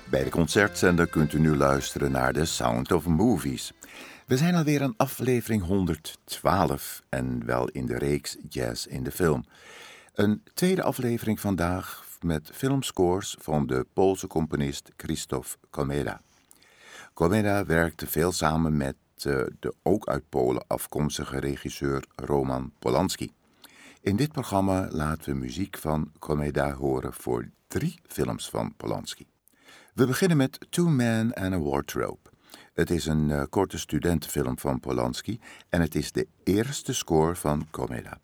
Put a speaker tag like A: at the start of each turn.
A: Bij de concertzender kunt u nu luisteren naar The Sound of Movies. We zijn alweer aan aflevering 112 en wel in de reeks Jazz in de Film. Een tweede aflevering vandaag met filmscores van de Poolse componist Krzysztof Komeda. Komeda werkte veel samen met de ook uit Polen afkomstige regisseur Roman Polanski. In dit programma laten we muziek van Komeda horen voor 3 films van Polanski. We beginnen met Two Men and a Wardrobe. Het is een korte studentenfilm van Polanski en het is de eerste score van Komeda.